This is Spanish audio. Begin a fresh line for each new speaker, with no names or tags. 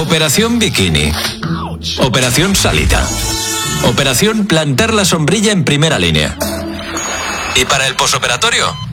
Operación Bikini. Operación Salita. Operación Plantar la sombrilla en primera línea. ¿Y para el posoperatorio?